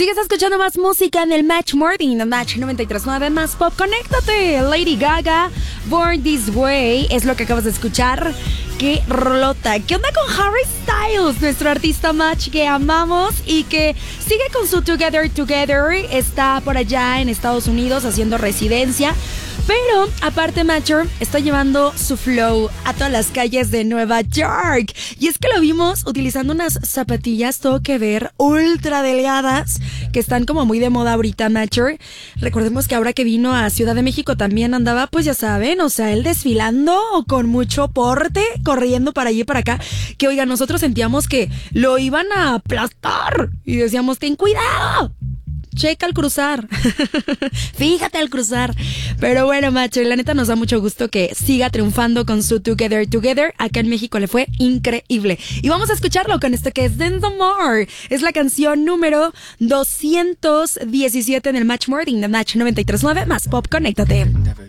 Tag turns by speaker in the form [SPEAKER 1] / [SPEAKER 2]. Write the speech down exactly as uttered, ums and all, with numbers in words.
[SPEAKER 1] Sigues escuchando más música en el Match Morning, en Match noventa y tres punto nueve Más Pop. Conéctate. Lady Gaga, Born This Way, es lo que acabas de escuchar. ¡Qué rolota! ¿Qué onda con Harry Styles, nuestro artista Match que amamos y que sigue con su Together Together? Está por allá en Estados Unidos haciendo residencia. Pero, aparte, Matcher está llevando su flow a todas las calles de Nueva York. Y es que lo vimos utilizando unas zapatillas, todo que ver, ultra delgadas, que están como muy de moda ahorita, Matcher. Recordemos que ahora que vino a Ciudad de México también andaba, pues ya saben, o sea, él desfilando con mucho porte, corriendo para allí y para acá. Que, oiga, nosotros sentíamos que lo iban a aplastar. Y decíamos, ten cuidado. Checa al cruzar. Fíjate al cruzar. Pero bueno, macho, la neta nos da mucho gusto que siga triunfando con su Together Together. Acá en México le fue increíble. Y vamos a escucharlo con esto que es Then the More. Es la canción número doscientos diecisiete en el Match Morning de Match noventa y tres punto nueve Más Pop. Conéctate.